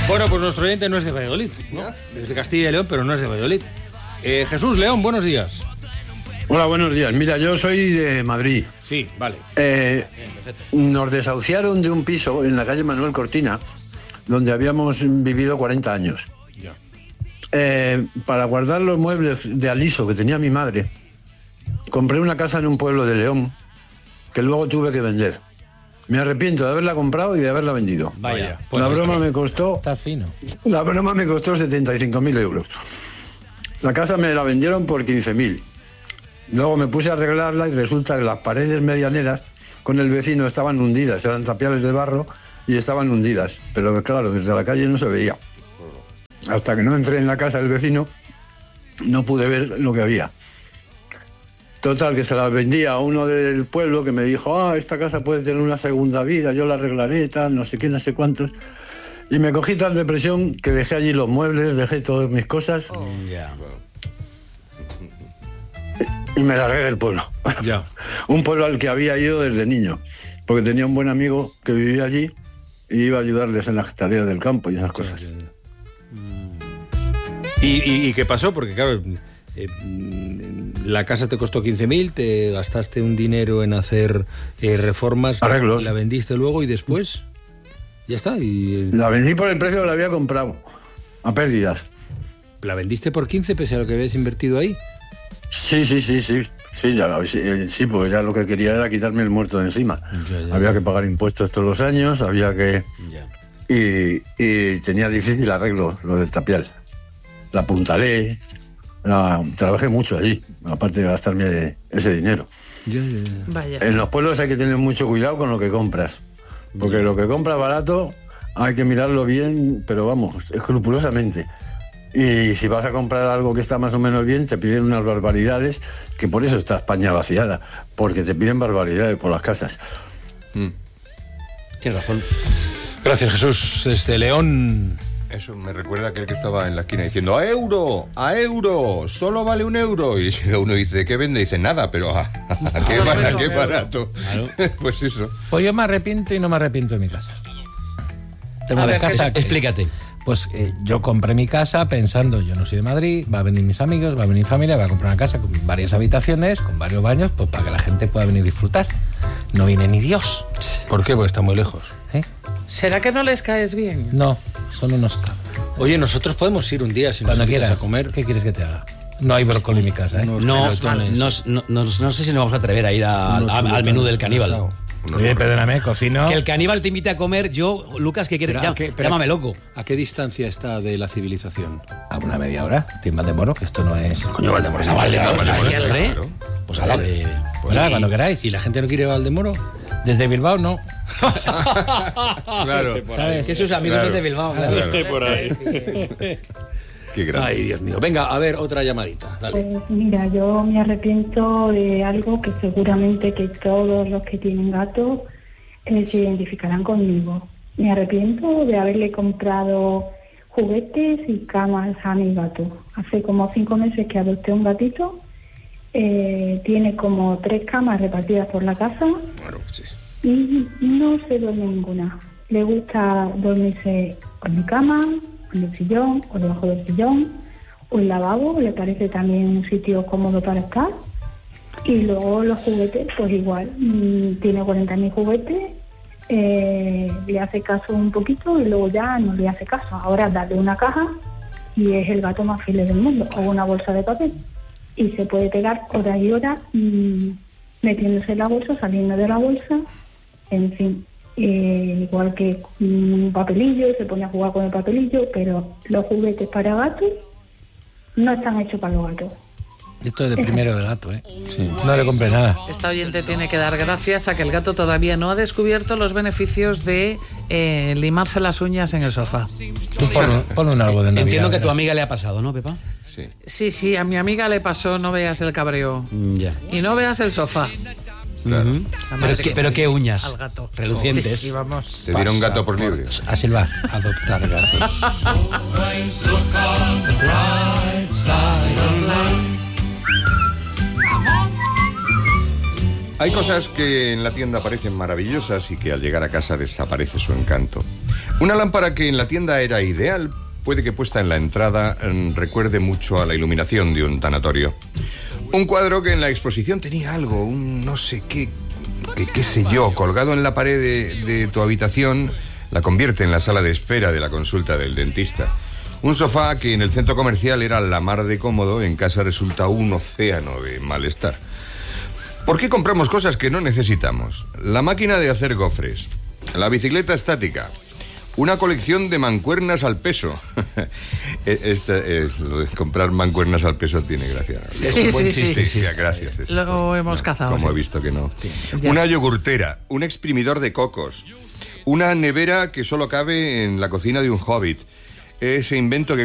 Bueno, pues nuestro oyente no es de Valladolid, ¿no? Desde Castilla y León, pero no es de Valladolid. Jesús León, buenos días. Hola, buenos días. Mira, yo soy de Madrid. Sí, vale. Nos desahuciaron de un piso en la calle Manuel Cortina, donde habíamos vivido 40 años. Ya. Para guardar los muebles de aliso que tenía mi madre, compré una casa en un pueblo de León que luego tuve que vender. Me arrepiento de haberla comprado y de haberla vendido. Vaya. Pues la broma me costó... Está fino. La broma me costó 75.000 euros. La casa me la vendieron por 15.000. Luego me puse a arreglarla y resulta que las paredes medianeras con el vecino estaban hundidas, eran tapiales de barro y estaban hundidas. Pero claro, desde la calle no se veía. Hasta que no entré en la casa del vecino, no pude ver lo que había. Total, que se las vendía a uno del pueblo que me dijo, esta casa puede tener una segunda vida, yo la arreglaré, tal, no sé qué, no sé cuántos. Y me cogí tal depresión que dejé allí los muebles, dejé todas mis cosas y me largué del pueblo. Ya. Un pueblo al que había ido desde niño, porque tenía un buen amigo que vivía allí y iba a ayudarles en las tareas del campo y esas cosas. ¿Y qué pasó? Porque claro... la casa te costó 15.000, te gastaste un dinero en hacer reformas, arreglos, la vendiste luego y después ya está. La vendí por el precio que la había comprado, a pérdidas. ¿La vendiste por 15 pese a lo que habías invertido ahí? Sí, porque ya lo que quería era quitarme el muerto de encima. Había que pagar impuestos todos los años, había que... Y tenía difícil arreglo lo del tapial. La apuntalé... trabajé mucho allí, aparte de gastarme ese dinero. Vaya. En los pueblos hay que tener mucho cuidado con lo que compras, porque lo que compras barato hay que mirarlo bien, pero vamos, escrupulosamente. Y si vas a comprar algo que está más o menos bien, te piden unas barbaridades, que por eso está España vaciada, porque te piden barbaridades por las casas. Tienes razón. Gracias, Jesús. Desde León... Eso me recuerda a aquel que estaba en la esquina diciendo ¡a euro! ¡Solo vale €1! Y uno dice, ¿qué vende? Y dice, nada, pero ¿a qué barato? Claro. Pues eso. Pues yo me arrepiento y no me arrepiento de mi casa. Tengo una casa... Explícate. Pues yo compré mi casa pensando, yo no soy de Madrid, va a venir mis amigos, va a venir familia, voy a comprar una casa con varias habitaciones, con varios baños, pues para que la gente pueda venir a disfrutar. No viene ni Dios. ¿Por qué? Porque está muy lejos. ¿Será que no les caes bien? No, son unos cabros. Oye, nosotros podemos ir un día si nos invitas a comer. ¿Qué quieres que te haga? No hay brócoli en mi casa, ¿eh? No sé si nos vamos a atrever a ir al menú del caníbal. Oye, perdóname, cocino. Que el caníbal te invite a comer, Lucas, ¿qué quieres? Llámame loco. ¿A qué distancia está de la civilización? A una media hora. Estoy en Valdemoro, que esto no es... Coño, Valdemoro está ahí, hombre. Pues a ver. Cuando queráis. ¿Y la gente no quiere ir a Valdemoro? Desde Bilbao, no. Claro. Que sus amigos son de Bilbao. Claro. Por ahí. Qué grande. Ay, Dios mío. Venga, a ver, otra llamadita. Dale. Pues mira, yo me arrepiento de algo que seguramente que todos los que tienen gatos se identificarán conmigo. Me arrepiento de haberle comprado juguetes y camas a mi gato. Hace como 5 meses que adopté un gatito. Tiene como 3 camas repartidas por la casa. Bueno, sí. Y no se duerme ninguna. Le gusta dormirse en mi cama, en el sillón o debajo del sillón o el lavabo, le parece también un sitio cómodo para estar. Y luego los juguetes, pues igual, tiene 40.000 juguetes, le hace caso un poquito y luego ya no le hace caso. Ahora darle una caja y es el gato más feliz del mundo, o una bolsa de papel, y se puede pegar horas y horas metiéndose en la bolsa, saliendo de la bolsa, en fin. Igual que un papelillo, se pone a jugar con el papelillo, pero los juguetes para gatos no están hechos para los gatos. Esto es de primero del gato, ¿eh? Sí. No le compré nada. Esta oyente tiene que dar gracias a que el gato todavía no ha descubierto los beneficios de limarse las uñas en el sofá. Tú pon un árbol de Navidad. Entiendo que a tu amiga le ha pasado, ¿no, Pepa? Sí. Sí, a mi amiga le pasó, no veas el cabreo. Ya. Y no veas el sofá. Claro. Pero qué uñas. Al gato. Relucientes. Sí, vamos. Te dieron gato por libre. Así va, adoptar gatos. Hay cosas que en la tienda parecen maravillosas y que al llegar a casa desaparece su encanto. Una lámpara que en la tienda era ideal, puede que puesta en la entrada recuerde mucho a la iluminación de un tanatorio. Un cuadro que en la exposición tenía algo, un no sé qué sé yo, colgado en la pared de tu habitación, la convierte en la sala de espera de la consulta del dentista. Un sofá que en el centro comercial era la mar de cómodo, en casa resulta un océano de malestar. ¿Por qué compramos cosas que no necesitamos? La máquina de hacer gofres, la bicicleta estática, una colección de mancuernas al peso. Lo de comprar mancuernas al peso tiene gracia. Sí. Gracias. Luego hemos cazado. Como he visto que no. Sí. Una yogurtera, un exprimidor de cocos, una nevera que solo cabe en la cocina de un hobbit. Ese invento que